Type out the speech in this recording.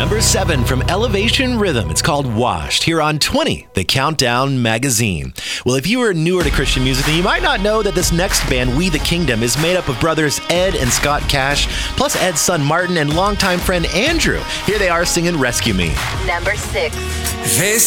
Number 7 from Elevation Rhythm. It's called Washed, here on 20, the Countdown Magazine. Well, if you are newer to Christian music, then you might not know that this next band, We the Kingdom, is made up of brothers Ed and Scott Cash, plus Ed's son Martin and longtime friend Andrew. Here they are singing Rescue Me. Number 6.